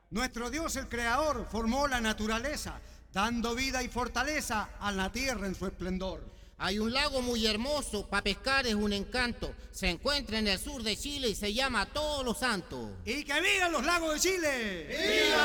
Nuestro Dios, el Creador, formó la naturaleza, dando vida y fortaleza a la tierra en su esplendor. Hay un lago muy hermoso, para pescar es un encanto. Se encuentra en el sur de Chile y se llama Todos los Santos. ¡Y que vivan los lagos de Chile! ¡Viva!